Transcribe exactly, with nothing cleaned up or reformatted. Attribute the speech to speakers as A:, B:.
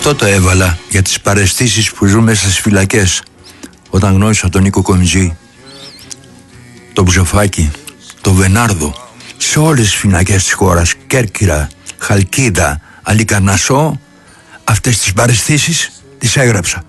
A: Αυτό το έβαλα για τις παραισθήσεις που ζουν μέσα στις φυλακές. Όταν γνώρισα τον Νίκο Κομιτζή, τον Μπουζοφάκη, τον Βενάρδο, σε όλες τις φυλακές της χώρας, Κέρκυρα, Χαλκίδα, Αλικαρνασσό, αυτές τις παραισθήσεις τις έγραψα.